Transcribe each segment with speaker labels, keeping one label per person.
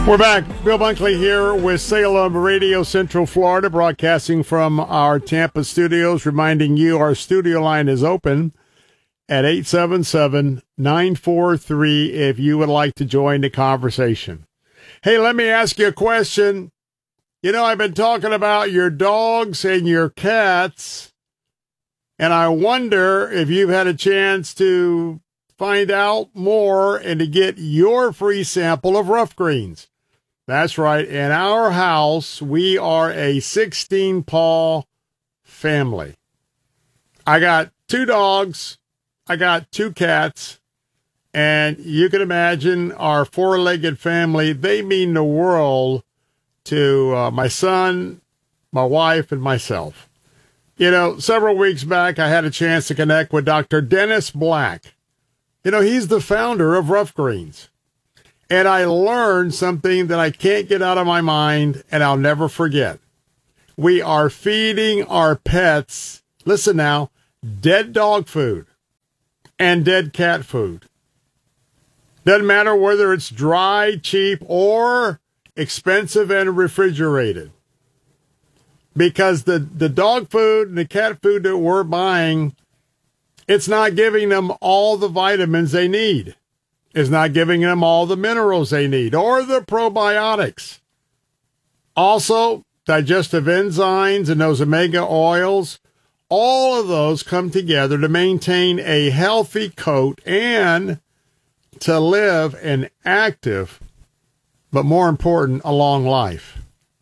Speaker 1: We're back. Bill Bunkley here with Salem Radio Central Florida, broadcasting from our Tampa studios, reminding you our studio line is open at 877-943 if you would like to join the conversation. Hey, let me ask you a question. You know, I've been talking about your dogs and your cats, and I wonder if you've had a chance to find out more and to get your free sample of Rough Greens. That's right. In our house, we are a 16-paw family. I got 2 dogs. I got 2 cats. And you can imagine our 4-legged family, they mean the world to my son, my wife, and myself. You know, several weeks back, I had a chance to connect with Dr. Dennis Black. You know, he's the founder of Rough Greens. And I learned something that I can't get out of my mind, and I'll never forget. We are feeding our pets, listen now, dead dog food and dead cat food. Doesn't matter whether it's dry, cheap, or expensive and refrigerated. Because the dog food and the cat food that we're buying, it's not giving them all the vitamins they need. It's not giving them all the minerals they need or the probiotics. Also, digestive enzymes and those omega oils, all of those come together to maintain a healthy coat and to live an active, but more important, a long life.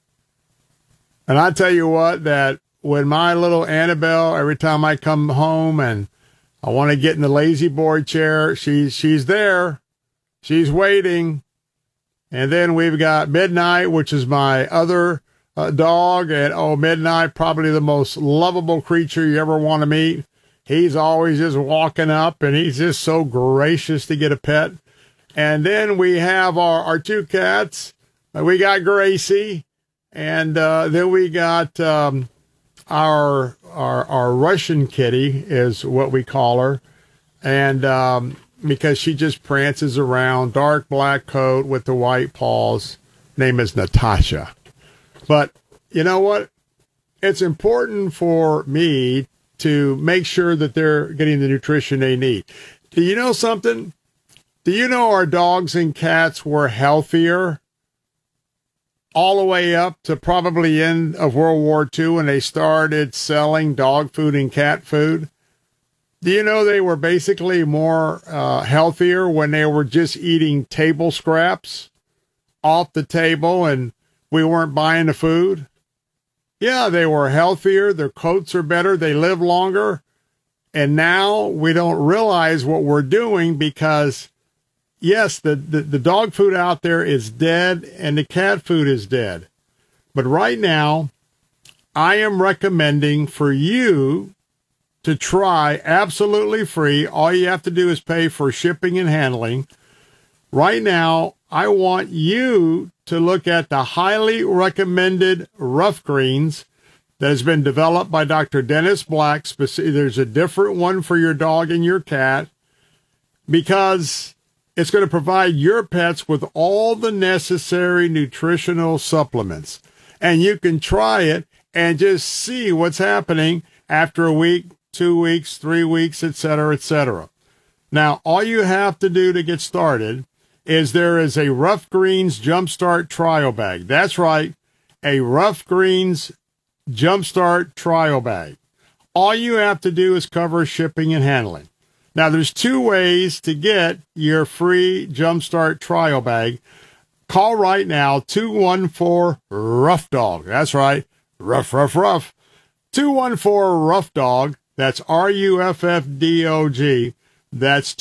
Speaker 1: And I tell you what, that when my little Annabelle, every time I come home and I want to get in the lazy boy chair, she's there. She's waiting. And then we've got Midnight, which is my other dog. And, Midnight, probably the most lovable creature you ever want to meet. He's always just walking up, and he's just so gracious to get a pet. And then we have our 2 cats. We got Gracie. And then we got our Russian kitty is what we call her. And because she just prances around, dark black coat with the white paws. Name is Natasha. But you know what? It's important for me to make sure that they're getting the nutrition they need. Do you know something? Do you know our dogs and cats were healthier all the way up to probably end of World War II when they started selling dog food and cat food? Do you know they were basically more healthier when they were just eating table scraps off the table and we weren't buying the food? Yeah, they were healthier. Their coats are better. They live longer. And now we don't realize what we're doing because, yes, the dog food out there is dead and the cat food is dead. But right now, I am recommending for you to try absolutely free. All you have to do is pay for shipping and handling. Right now, I want you to look at the highly recommended Rough Greens that has been developed by Dr. Dennis Black. There's a different one for your dog and your cat because it's going to provide your pets with all the necessary nutritional supplements. And you can try it and just see what's happening after a week, 2 weeks, 3 weeks, etc., etc. Now, all you have to do to get started is there is a Rough Greens Jumpstart trial bag. That's right, a Rough Greens Jumpstart trial bag. All you have to do is cover shipping and handling. Now, there's 2 ways to get your free Jumpstart trial bag. Call right now, 214-ROUGH-DOG. That's right, rough. 214-ROUGH-DOG. That's RUFFDOG. That's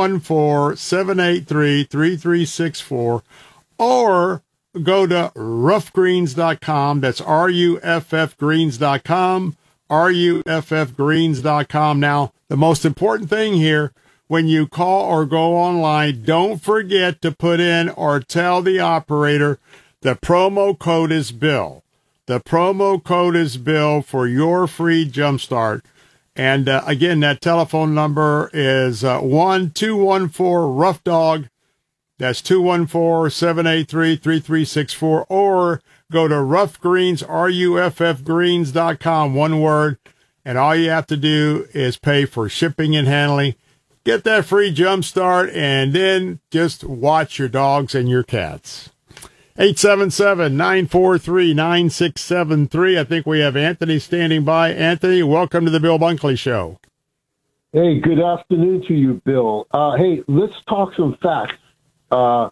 Speaker 1: 214-783-3364. Or go to roughgreens.com. That's RUFFgreens.com. RUFFgreens.com. Now, the most important thing here, when you call or go online, don't forget to put in or tell the operator the promo code is Bill. The promo code is Bill for your free Jumpstart. And again, that telephone number is 1-214-ROUGH-DOG. That's 214-783-3364, or go to roughgreens, ruffgreens.com, one word, and all you have to do is pay for shipping and handling. Get that free jump start, and then just watch your dogs and your cats. 877-943-9673. I think we have Anthony standing by. Anthony, welcome to the Bill Bunkley Show.
Speaker 2: Hey, good afternoon to you, Bill. Hey, let's talk some facts. I'm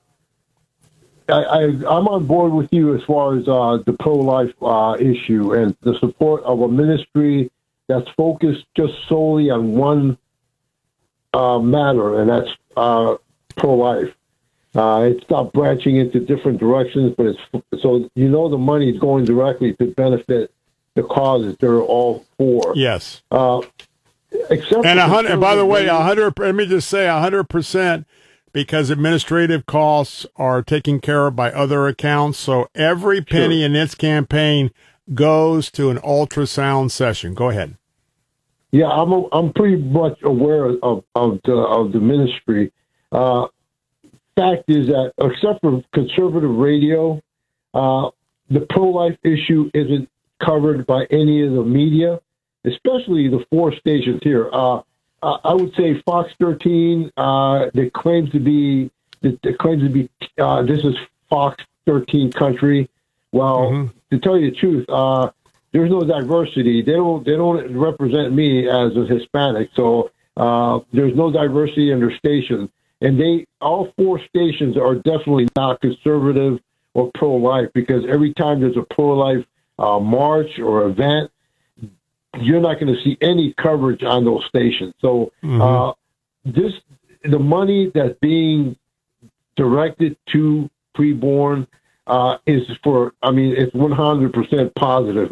Speaker 2: on board with you as far as the pro-life issue and the support of a ministry that's focused just solely on one matter, and that's pro-life. It's not branching into different directions, but it's so the money is going directly to benefit the causes they're all for.
Speaker 1: Yes.
Speaker 2: Except
Speaker 1: and 100. By the way, 100. Let me just say 100%. Because administrative costs are taken care of by other accounts. So every penny in this campaign goes to an ultrasound session. Go ahead.
Speaker 2: Yeah, I'm pretty much aware of the ministry. Fact is that except for conservative radio, the pro-life issue isn't covered by any of the media, especially the 4 stations here. I would say Fox 13. That claims to be this is Fox 13 country. Well, to tell you the truth, there's no diversity. They don't represent me as a Hispanic, so there's no diversity in their station. And all 4 stations are definitely not conservative or pro-life, because every time there's a pro-life march or event, you're not going to see any coverage on those stations. So the money that's being directed to preborn is for, it's 100% positive.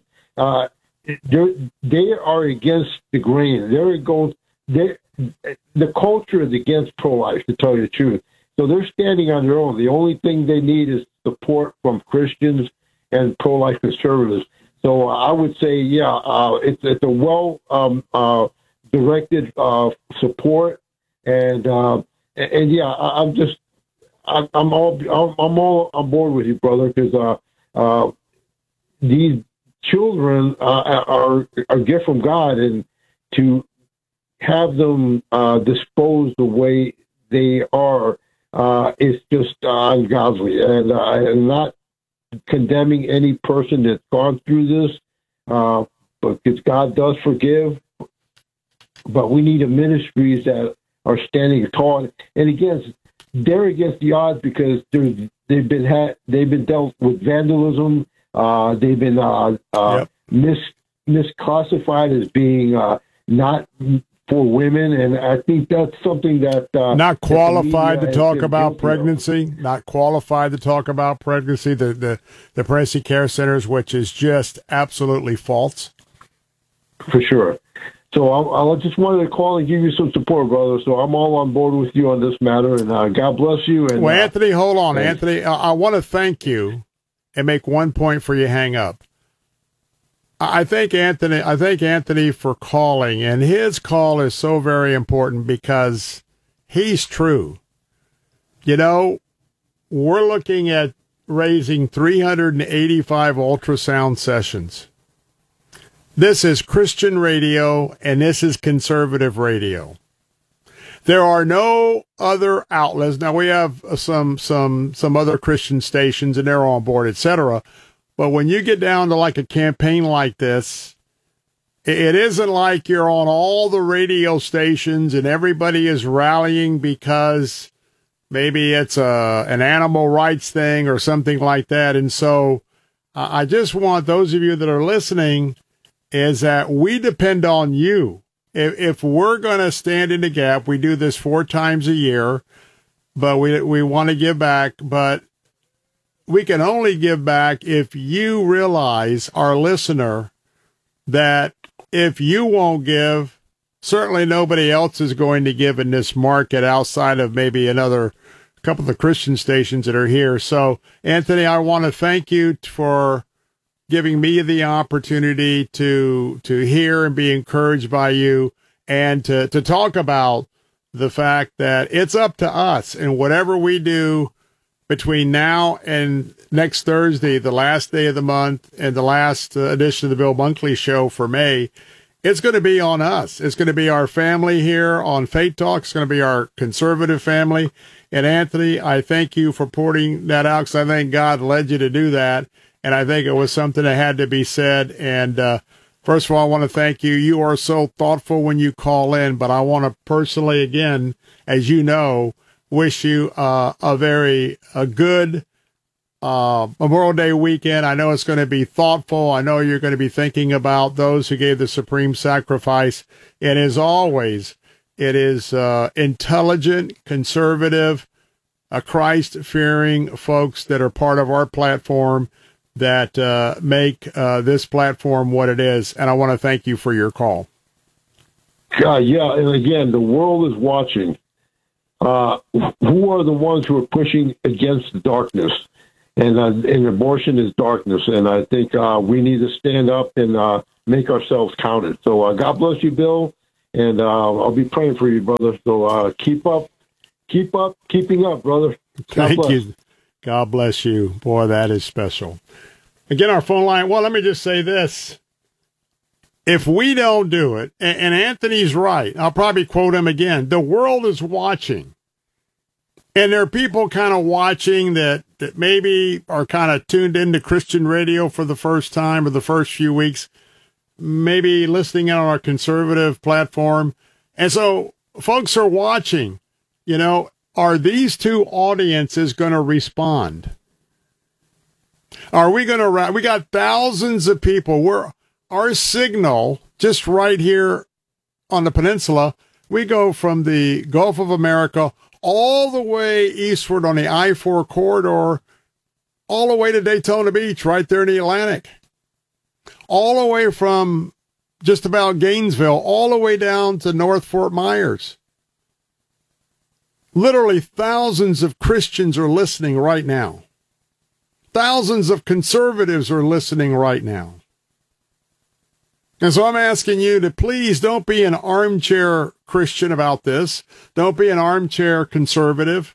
Speaker 2: They are against the grain. The culture is against pro-life, to tell you the truth. So they're standing on their own. The only thing they need is support from Christians and pro-life conservatives. So I would say, it's a well directed support, and yeah, I'm all on board with you, brother, because these children are a gift from God, and to have them disposed the way they are is just ungodly, and I'm not condemning any person that's gone through this, but because God does forgive. But we need ministries that are standing tall, and again, they're against the odds because they've been dealt with vandalism. They've been misclassified as being not for women, and I think that's something that
Speaker 1: not qualified to talk about pregnancy. Not qualified to talk about pregnancy. The pregnancy care centers, which is just absolutely false.
Speaker 2: For sure. So I just wanted to call and give you some support, brother. So I'm all on board with you on this matter, and God bless you. And
Speaker 1: well, Anthony, hold on, Anthony. I want to thank you and make one point for you. Hang up. I thank Anthony for calling, and his call is so very important because he's true. We're looking at raising 385 ultrasound sessions. This is Christian radio, and this is conservative radio. There are no other outlets. Now, we have some other Christian stations, and they're on board, etc. But when you get down to like a campaign like this, it isn't like you're on all the radio stations and everybody is rallying because maybe it's an animal rights thing or something like that. And so I just want those of you that are listening is that we depend on you. If we're going to stand in the gap, we do this 4 times a year, but we want to give back, but we can only give back if you realize, our listener, that if you won't give, certainly nobody else is going to give in this market outside of maybe another couple of the Christian stations that are here. So, Anthony, I want to thank you for giving me the opportunity to hear and be encouraged by you and to talk about the fact that it's up to us, and whatever we do between now and next Thursday, the last day of the month, and the last edition of the Bill Bunkley Show for May, it's going to be on us. It's going to be our family here on Faith Talk. It's going to be our conservative family. And Anthony, I thank you for pointing that out, because I think God led you to do that. And I think it was something that had to be said. And first of all, I want to thank you. You are so thoughtful when you call in, but I want to personally, again, as you know, wish you a good Memorial Day weekend. I know it's going to be thoughtful. I know you're going to be thinking about those who gave the supreme sacrifice. And as always, it is intelligent, conservative, Christ-fearing folks that are part of our platform that make this platform what it is. And I want to thank you for your call.
Speaker 2: Yeah, and again, the world is watching. Who are the ones who are pushing against darkness? And abortion is darkness. And I think we need to stand up and make ourselves counted. So God bless you, Bill. And I'll be praying for you, brother. So keeping up, brother.
Speaker 1: Thank you. God bless you. Boy, that is special. Again, our phone line. Well, let me just say this. If we don't do it, and Anthony's right, I'll probably quote him again, the world is watching. And there are people kind of watching that maybe are kind of tuned into Christian radio for the first time or the first few weeks, maybe listening on our conservative platform. And so folks are watching, are these two audiences going to respond? Are we going to, we got thousands of people. Our signal just right here on the peninsula, we go from the Gulf of America all the way eastward on the I-4 corridor, all the way to Daytona Beach, right there in the Atlantic, all the way from just about Gainesville, all the way down to North Fort Myers. Literally thousands of Christians are listening right now. Thousands of conservatives are listening right now. And so I'm asking you to please don't be an armchair Christian about this. Don't be an armchair conservative.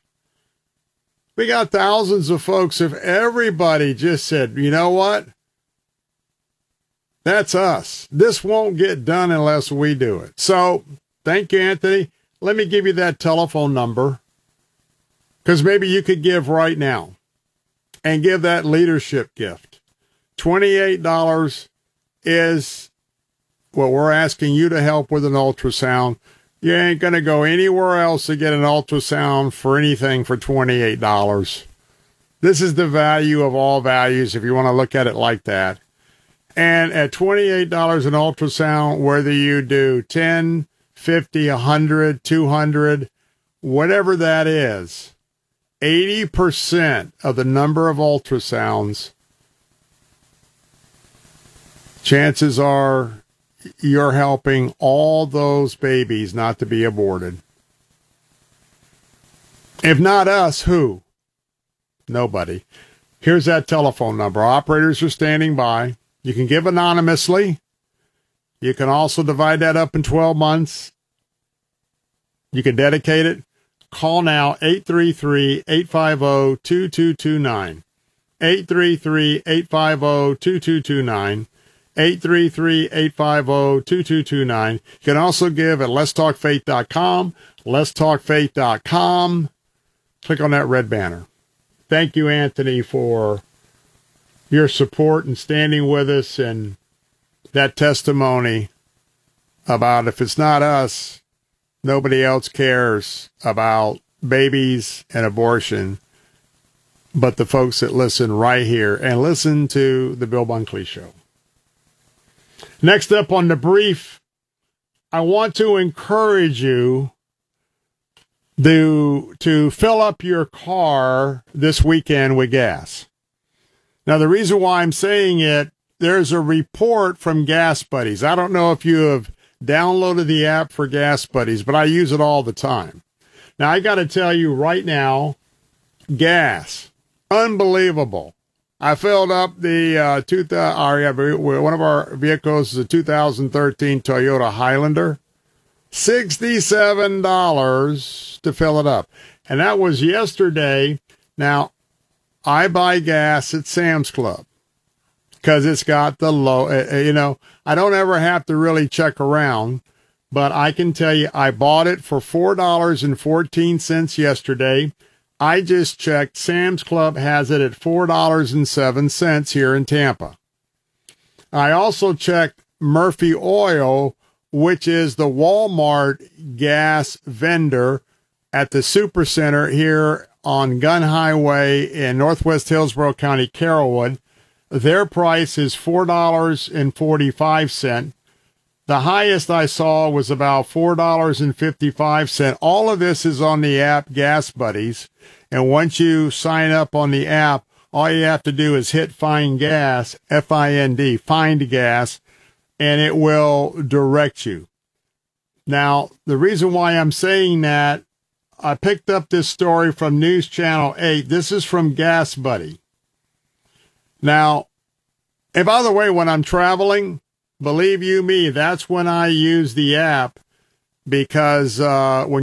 Speaker 1: We got thousands of folks. If everybody just said, you know what? That's us. This won't get done unless we do it. So thank you, Anthony. Let me give you that telephone number, because maybe you could give right now and give that leadership gift. $28 is what we're asking you to help with an ultrasound. You ain't going to go anywhere else to get an ultrasound for anything for $28. This is the value of all values, if you want to look at it like that. And at $28 an ultrasound, whether you do 10, 50, 100, 200, whatever that is, 80% of the number of ultrasounds, chances are you're helping all those babies not to be aborted. If not us, who? Nobody. Here's that telephone number. Operators are standing by. You can give anonymously. You can also divide that up in 12 months. You can dedicate it. Call now, 833-850-2229. 833-850-2229. 833-850-2229. You can also give at letstalkfaith.com. Letstalkfaith.com. Click on that red banner. Thank you, Anthony, for your support and standing with us, and that testimony about if it's not us, nobody else cares about babies and abortion but the folks that listen right here and listen to the Bill Bunkley Show. Next up on the brief, I want to encourage you to fill up your car this weekend with gas. Now, the reason why I'm saying it, there's a report from Gas Buddies. I don't know if you have downloaded the app for Gas Buddies, but I use it all the time. Now, I got to tell you right now, gas, unbelievable. I filled up the one of our vehicles is a 2013 Toyota Highlander. $67 to fill it up. And that was yesterday. Now, I buy gas at Sam's Club because it's got the low, I don't ever have to really check around, but I can tell you I bought it for $4.14 yesterday. I just checked. Sam's Club has it at $4.07 here in Tampa. I also checked Murphy Oil, which is the Walmart gas vendor at the Supercenter here on Gun Highway in Northwest Hillsborough County, Carrollwood. Their price is $4.45. The highest I saw was about $4.55. All of this is on the app Gas Buddies. And once you sign up on the app, all you have to do is hit Find Gas, F-I-N-D, Find Gas, and it will direct you. Now, the reason why I'm saying that, I picked up this story from News Channel 8. This is from Gas Buddy. Now, and by the way, when I'm traveling, believe you me, that's when I use the app, because when